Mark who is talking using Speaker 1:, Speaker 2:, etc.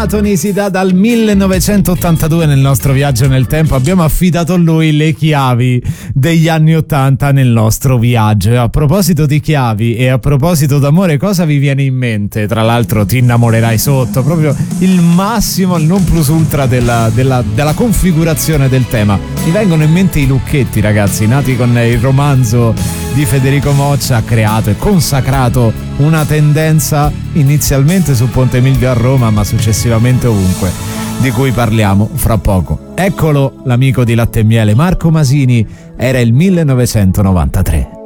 Speaker 1: Tony si dà dal 1982 nel nostro viaggio nel tempo. Abbiamo affidato a lui le chiavi degli anni 80 nel nostro viaggio. E a proposito di chiavi e a proposito d'amore, cosa vi viene in mente? Tra l'altro ti innamorerai sotto, proprio il massimo, il non plus ultra della configurazione del tema. Mi vengono in mente i lucchetti, ragazzi, nati con il romanzo di Federico Moccia, ha creato e consacrato una tendenza inizialmente su Ponte Milvio a Roma, ma successivamente ovunque, di cui parliamo fra poco. Eccolo l'amico di Latte e Miele, Marco Masini, era il 1993.